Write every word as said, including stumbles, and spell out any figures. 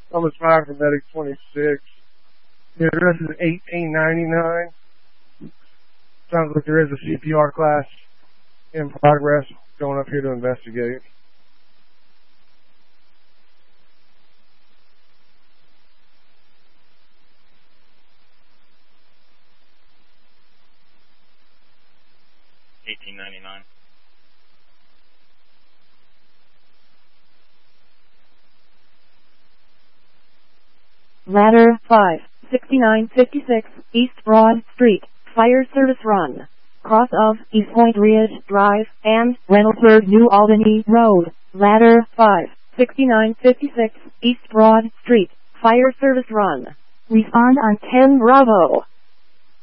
I'm a five for Medic twenty-six. The address is eighteen ninety-nine. Sounds like there is a C P R class in progress. Going up here to investigate. eighteen ninety-nine. Ladder five, sixty-nine fifty-six, East Broad Street, Fire Service Run. Cross of East Point Ridge Drive and Reynoldsburg New Albany Road. Ladder five, sixty-nine fifty-six, East Broad Street, Fire Service Run. Respond on ten Bravo.